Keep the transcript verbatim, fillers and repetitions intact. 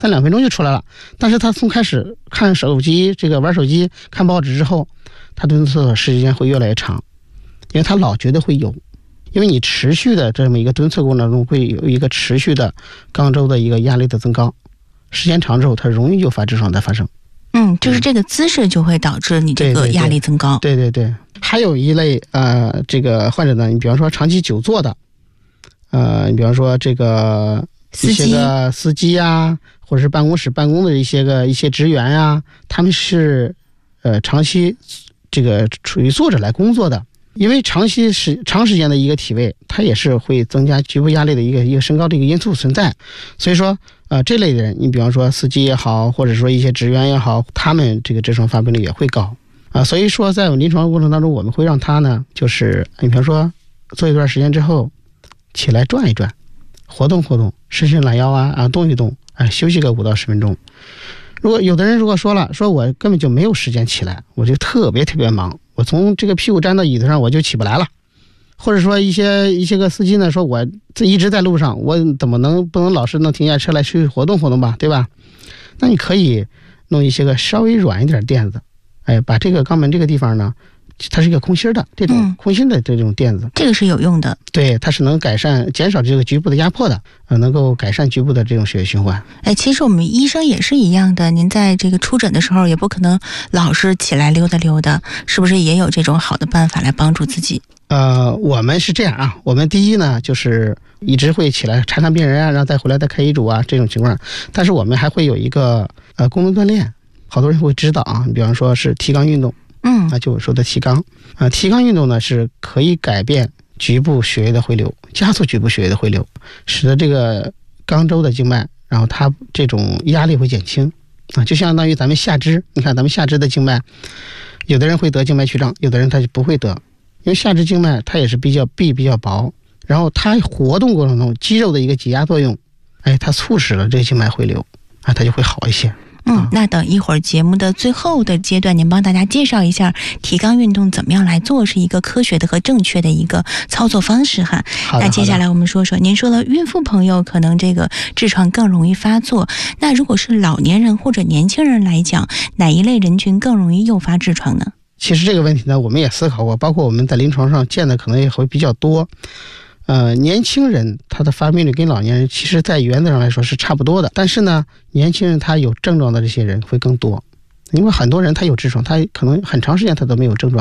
但两分钟就出来了。但是他从开始看手机这个玩手机看报纸之后，他蹲厕所时间会越来越长，因为他老觉得会有，因为你持续的这么一个蹲厕过程中会有一个持续的肛周的一个压力的增高，时间长之后它容易诱发痔疮的发生。 嗯，就是这个姿势就会导致你这个压力增高。 对对 对, 对, 对, 对还有一类呃这个患者呢，你比方说长期久坐的，呃你比方说这个一些个司机啊，或者是办公室办公的一些个一些职员啊，他们是呃长期这个处于坐着来工作的，因为长期时长时间的一个体位，它也是会增加局部压力的一个一个升高的一个因素存在。所以说呃这类的人，你比方说司机也好，或者说一些职员也好，他们这个痔疮发病率也会高啊。所以说在临床过程当中，我们会让他呢，就是你比方说做一段时间之后起来转一转，活动活动，伸伸懒腰啊啊，动一动，哎，休息个五到十分钟。如果有的人如果说了，说我根本就没有时间起来，我就特别特别忙，我从这个屁股站到椅子上我就起不来了。或者说一些一些个司机呢，说我这一直在路上，我怎么能不能老是能停下车来去活动活动吧，对吧？那你可以弄一些个稍微软一点垫子，哎，把这个肛门这个地方呢，它是一个空心的这种空心的这种垫子、嗯、 这个是有用的。 对，它是能改善减少这个局部的压迫的，呃，能够改善局部的这种血液循环。 哎，其实我们医生也是一样的，您在这个出诊的时候也不可能老是起来溜达溜达，是不是也有这种好的办法来帮助自己？ 呃，我们是这样啊，我们第一呢就是一直会起来查看病人啊，然后再回来再开医嘱啊这种情况，但是我们还会有一个呃功能锻炼，好多人会知道啊，比方说是提肛运动。 嗯， 那就我说的提肛啊，提肛运动呢是可以改变局部血液的回流，加速局部血液的回流，使得这个肛周的静脉，然后它这种压力会减轻啊，就相当于咱们下肢，你看咱们下肢的静脉，有的人会得静脉曲张，有的人他就不会得，因为下肢静脉它也是比较壁比较薄，然后它活动过程中肌肉的一个挤压作用，哎，它促使了这个静脉回流啊，它就会好一些。 嗯，那等一会儿节目的最后的阶段，您帮大家介绍一下提肛运动怎么样来做，是一个科学的和正确的一个操作方式哈。那接下来我们说说，您说了孕妇朋友可能这个痔疮更容易发作，那如果是老年人或者年轻人来讲，哪一类人群更容易诱发痔疮呢？ 其实这个问题呢，我们也思考过，包括我们在临床上见的可能也会比较多。呃，年轻人他的发病率跟老年人其实在原则上来说是差不多的，但是呢，年轻人他有症状的这些人会更多，因为很多人他有痔疮，他可能很长时间他都没有症状。